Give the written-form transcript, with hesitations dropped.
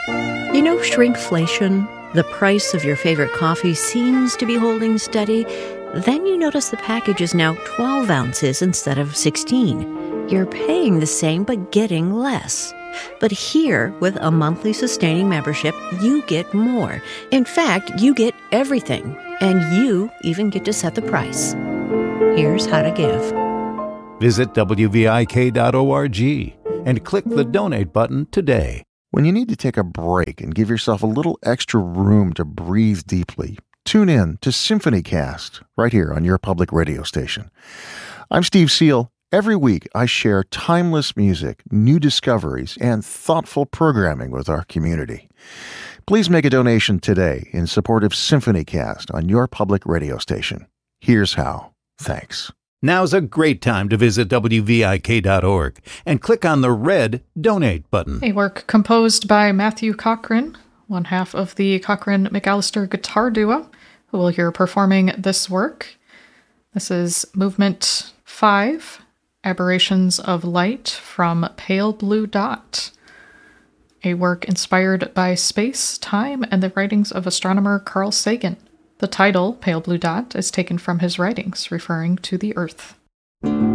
You know, shrinkflation, the price of your favorite coffee seems to be holding steady. Then you notice the package is now 12 ounces instead of 16. You're paying the same but getting less. But here, with a monthly sustaining membership, you get more. In fact, you get everything. And you even get to set the price. Here's how to give. Visit WVIK.org and click the donate button today. When you need to take a break and give yourself a little extra room to breathe deeply, tune in to SymphonyCast right here on your public radio station. I'm Steve Seal. Every week, I share timeless music, new discoveries, and thoughtful programming with our community. Please make a donation today in support of SymphonyCast on your public radio station. Here's how. Thanks. Now's a great time to visit WVIK.org and click on the red Donate button. A work composed by Matthew Cochran, one half of the Cochran-McAllister guitar duo, who will hear performing this work. This is Movement 5, Aberrations of Light from Pale Blue Dot, a work inspired by space, time, and the writings of astronomer Carl Sagan. The title, Pale Blue Dot, is taken from his writings, referring to the Earth.